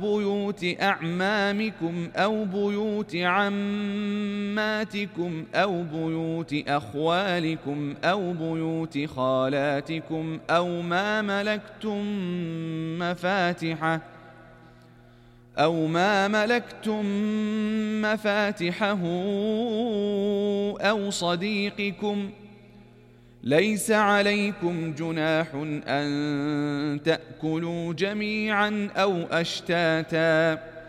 بيوت أعمامكم أو بيوت عماتكم أو بيوت أخوالكم أو بيوت خالاتكم أو ما ملكتم مفاتحه أو صديقكم. ليس عليكم جناح أن تأكلوا جميعا أو أشتاتا